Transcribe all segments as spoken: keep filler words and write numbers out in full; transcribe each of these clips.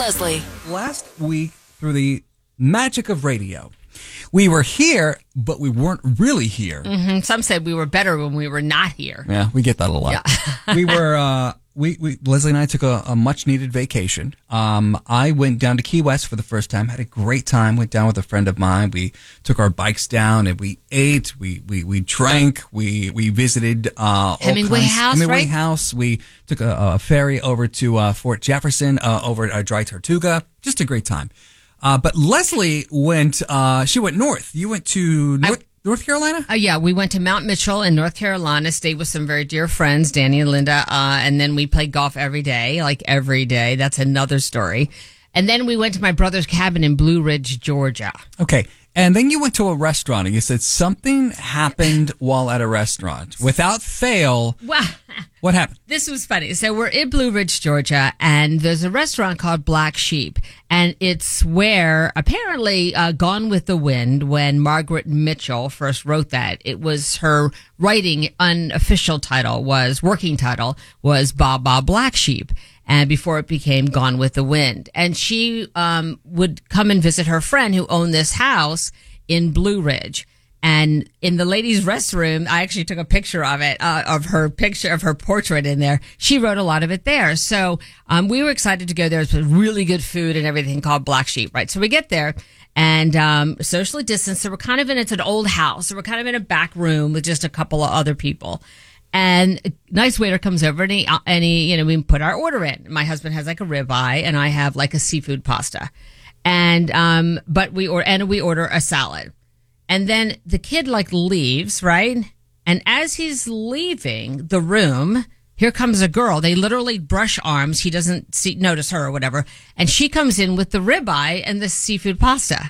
Leslie. Last week, through the magic of radio, we were here, but we weren't really here. Mm-hmm. Some said we were better when we were not here. Yeah, we get that a lot. Yeah. we were, uh, we, we, Leslie and I took a, a much needed vacation. Um, I went down to Key West for the first time, had a great time, went down with a friend of mine. We took our bikes down and we ate, we, we, we drank, we, we visited, uh, Hemingway kinds, House, Hemingway right? House. We took a, a ferry over to, uh, Fort Jefferson, uh, over at uh, Dry Tortuga. Just a great time. Uh, but Leslie went, uh, she went north. You went to North, I, North Carolina? Uh, yeah, we went to Mount Mitchell in North Carolina, stayed with some very dear friends, Danny and Linda, uh, and then we played golf every day, like every day. That's another story. And then we went to my brother's cabin in Blue Ridge, Georgia. Okay. And then you went to a restaurant and you said something happened while at a restaurant. Without fail, wow. What happened? This was funny. So we're in Blue Ridge, Georgia, and there's a restaurant called Black Sheep. And it's where, apparently, uh, Gone with the Wind, when Margaret Mitchell first wrote that, it was her writing unofficial title, was, working title, was Ba Ba Black Sheep. And before it became Gone with the Wind. And she um would come and visit her friend who owned this house in Blue Ridge. And in the ladies' restroom, I actually took a picture of it, uh, of her picture, of her portrait in there. She wrote a lot of it there. So um we were excited to go there. It was really good food and everything called Black Sheep, right? So we get there and um socially distanced. So we're kind of in, it's an old house. So we're kind of in a back room with just a couple of other people. And a nice waiter comes over and he, and he, you know, we put our order in. My husband has like a ribeye and I have like a seafood pasta. And, um, but we order, and we order a salad. And then the kid like leaves, right? And as he's leaving the room, here comes a girl. They literally brush arms. He doesn't see, notice her or whatever. And she comes in with the ribeye and the seafood pasta.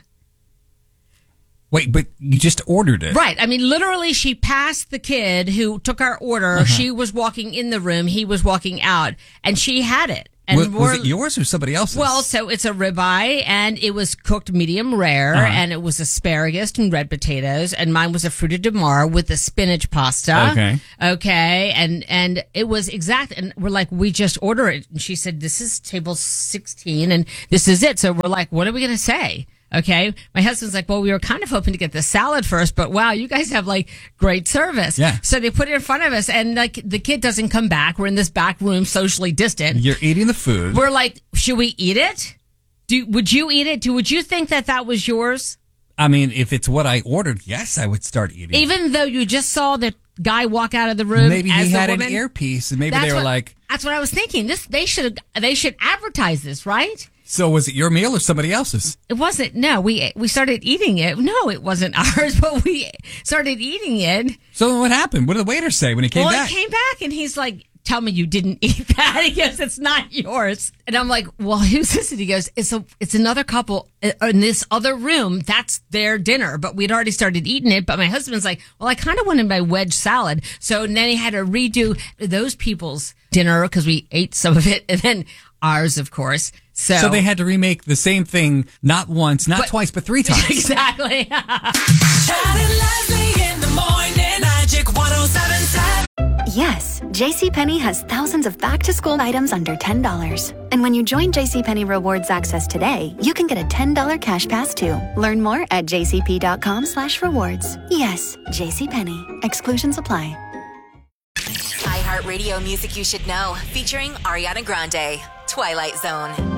Wait, but you just ordered it. Right. I mean, literally, she passed the kid who took our order. Uh-huh. She was walking in the room. He was walking out. And she had it. And was, was it yours or somebody else's? Well, so it's a ribeye, and it was cooked medium rare, uh-huh. and it was asparagus and red potatoes, and mine was a fruit de mar with the spinach pasta. Okay. Okay. And, and it was exact. And we're like, we just order it. And she said, this is table sixteen, and this is it. So we're like, what are we going to say? Okay. My husband's like, well, we were kind of hoping to get the salad first, but wow, you guys have like great service. Yeah. So they put it in front of us and like the kid doesn't come back. We're in this back room, socially distant. You're eating the food. We're like, should we eat it? Do, would you eat it? Do, would you think that that was yours? I mean, if it's what I ordered, yes, I would start eating. Even though you just saw the guy walk out of the room. Maybe as he had the woman? an earpiece and maybe That's they were what, like. That's what I was thinking. This, they should, they should advertise this, right? So was it your meal or somebody else's? It wasn't. No, we we started eating it. No, it wasn't ours, but we started eating it. So what happened? What did the waiter say when he came well, back? Well, he came back and he's like, tell me you didn't eat that. He goes, it's not yours. And I'm like, well, who's this? And he goes, it's a, it's another couple in this other room. That's their dinner. But we'd already started eating it. But my husband's like, well, I kind of wanted my wedge salad. So then he had to redo those people's dinner because we ate some of it and then ours, of course. So, so they had to remake the same thing, not once, not but, twice, but three times. Exactly. Yes, JCPenney has thousands of back-to-school items under ten dollars. And when you join JCPenney Rewards Access today, you can get a ten dollars cash pass too. Learn more at jcp.com slash rewards. Yes, JCPenney. Exclusions apply. iHeartRadio music you should know, featuring Ariana Grande, Twilight Zone.